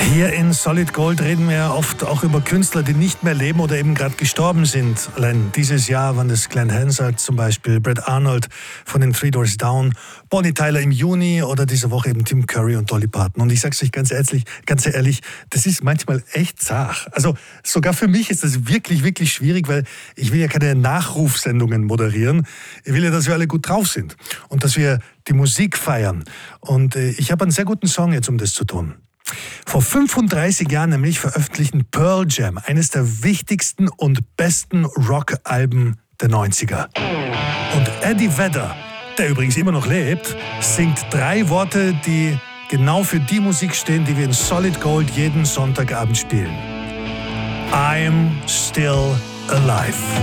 Hier in Solid Gold reden wir ja oft auch über Künstler, die nicht mehr leben oder eben gerade gestorben sind. Allein dieses Jahr waren das Glenn Hansard zum Beispiel, Brett Arnold von den Three Doors Down, Bonnie Tyler im Juni oder diese Woche eben Tim Curry und Dolly Parton. Und ich sag's euch ganz ehrlich, das ist manchmal echt zart. Also sogar für mich ist das wirklich, wirklich schwierig, weil ich will ja keine Nachrufsendungen moderieren. Ich will ja, dass wir alle gut drauf sind und dass wir die Musik feiern. Und ich habe einen sehr guten Song jetzt, um das zu tun. Vor 35 Jahren nämlich veröffentlichten Pearl Jam eines der wichtigsten und besten Rockalben der 90er. Und Eddie Vedder, der übrigens immer noch lebt, singt 3 Worte, die genau für die Musik stehen, die wir in Solid Gold jeden Sonntagabend spielen. I'm still alive.